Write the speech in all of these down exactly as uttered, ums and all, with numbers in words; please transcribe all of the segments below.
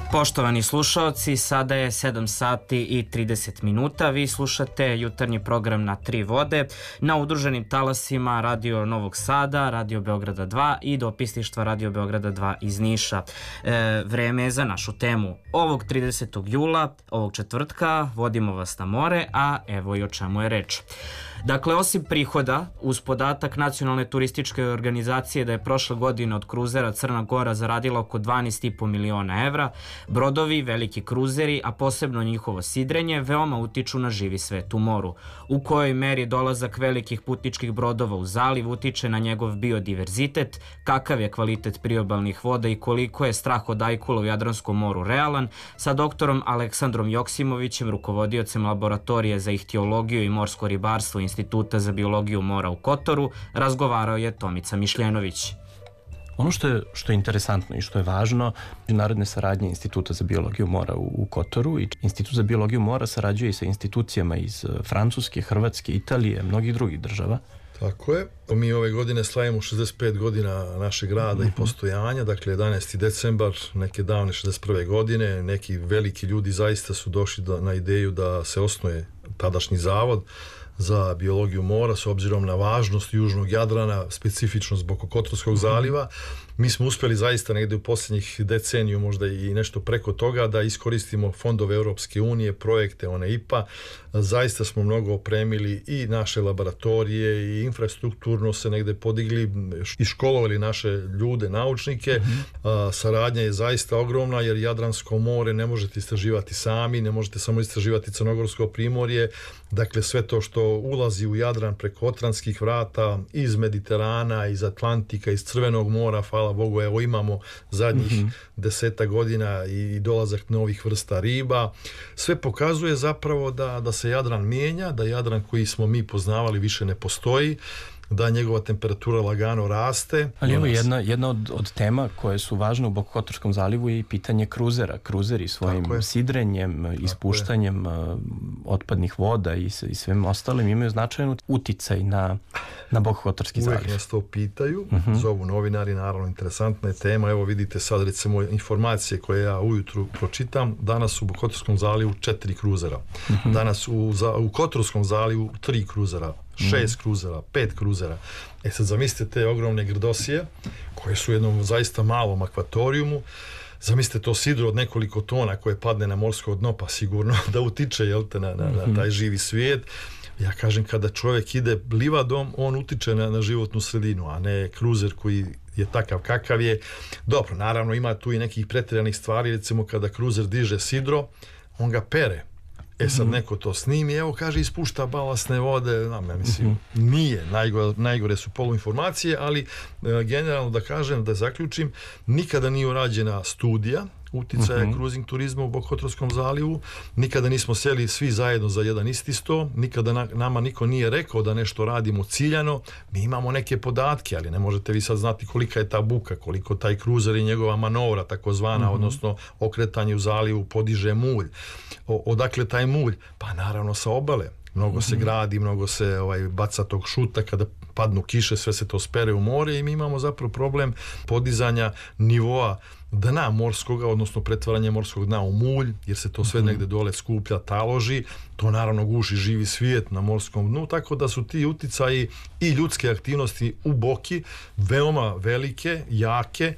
Poštovani slušaoci, sada je sedam sati i trideset minuta. Vi slušate jutarnji program Na tri vode na udruženim talasima Radio Novog Sada, Radio Beograda dva i dopisništva Radio Beograda dva iz Niša. E, vreme je za našu temu. Ovog tridesetog jula, ovog četvrtka, vodimo vas na more, a evo i o čemu je reč. Dakle, osim prihoda, uz podatak Nacionalne turističke organizacije da je prošle godine od kruzera Crna Gora zaradila oko dvanaest i po miliona evra, brodovi, veliki kruzeri, a posebno njihovo sidrenje, veoma utiču na živi svet u moru. U kojoj meri dolazak velikih putničkih brodova u zaliv utiče na njegov biodiverzitet, kakav je kvalitet priobalnih voda i koliko je strah od ajkula u Jadranskom moru realan, sa doktorom Aleksandrom Joksimovićem, rukovodiocem laboratorije za ihtiologiju i morsko ribarstvo Instituta za biologiju mora u Kotoru, razgovarao je Tomica Mišljenović. Ono što je, što je interesantno i što je važno, međunarodne saradnje Instituta za biologiju mora u, u Kotoru i Institut za biologiju mora sarađuje i sa institucijama iz Francuske, Hrvatske, Italije, mnogih drugih država. Tako je. Mi ove godine slavimo šezdeset pet godina našeg rada uh-huh. i postojanja, dakle jedanaesti decembar, neke davne šezdeset prve godine, neki veliki ljudi zaista su došli da, na ideju da se osnuje tadašnji zavod za biologiju mora s obzirom na važnost južnog Jadrana, specifično zbog Kotorskog zaliva. Mi smo uspjeli zaista negdje u posljednjih deceniju, možda i nešto preko toga, da iskoristimo fondove Europske unije, projekte one I P A. Zaista smo mnogo opremili i naše laboratorije i infrastrukturno se negdje podigli i školovali naše ljude, naučnike. Mm-hmm. Saradnja je zaista ogromna jer Jadransko more ne možete istraživati sami, ne možete samo istraživati Crnogorsko primorje. Dakle, sve to što ulazi u Jadran preko Otranskih vrata, iz Mediterana, iz Atlantika, iz Crvenog mora, hvala Bogu, evo imamo zadnjih mm-hmm. deseta godina i dolazak novih vrsta riba. Sve pokazuje zapravo da, da se Jadran mijenja, da Jadran koji smo mi poznavali više ne postoji, da njegova temperatura lagano raste. Ali evo jedna, jedna od, od tema koje su važne u Bokokotorskom zalivu je i pitanje kruzera. Kruzeri svojim sidrenjem, Tako ispuštanjem je. otpadnih voda i, i svim ostalim imaju značajan uticaj na, na Bokokotorski zaliv. Uvijek nas to pitaju, uh-huh. zovu novinari, naravno interesantna je tema. Evo vidite sad recimo informacije koje ja ujutru pročitam. Danas u Bokokotorskom zalivu četiri kruzera. Uh-huh. Danas u, za, u Kotorskom zalivu tri kruzera. Šest mm. kruzera, pet kruzera. E sad zamislite te ogromne grdosije koje su u jednom zaista malom akvatorijumu. Zamislite to sidro od nekoliko tona koje padne na morsko dno, pa sigurno da utiče jel te, na, na, na taj živi svijet. Ja kažem, kada čovjek ide livadom, on utiče na, na životnu sredinu, a ne kruzer koji je takav kakav je. Dobro, naravno ima tu i nekih pretjeranih stvari, recimo kada kruzer diže sidro, on ga pere. E sad neko to snimi, evo kaže ispušta balastne vode, znam, ja mislim, uh-huh. nije, najgore, najgore su poluinformacije, ali e, generalno da kažem, da zaključim, nikada nije urađena studija uticaja uh-huh. cruising turizma u Bokokotorskom zalivu, nikada nismo seli svi zajedno za jedan isti sto, nikada na, nama niko nije rekao da nešto radimo ciljano, mi imamo neke podatke, ali ne možete vi sad znati kolika je ta buka, koliko taj kruzer i njegova manovra, takozvana, uh-huh. odnosno okretanje u zalivu podiže mulj. O, odakle taj mulj? Pa naravno sa obale. Mnogo se gradi, mnogo se ovaj, baca tog šuta, kada padnu kiše, sve se to spere u more i mi imamo zapravo problem podizanja nivoa dna morskoga, odnosno pretvaranje morskog dna u mulj, jer se to sve negde dole skuplja, taloži, to naravno guši živi svijet na morskom dnu, tako da su ti uticaji i ljudske aktivnosti u Boki veoma velike, jake,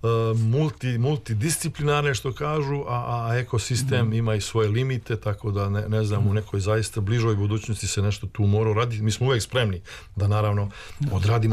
multi, multidisciplinarne što kažu, a, a ekosistem mm. ima i svoje limite, tako da ne, ne znam, u nekoj zaista bližoj budućnosti se nešto tu mora raditi. Mi smo uvijek spremni da naravno odradimo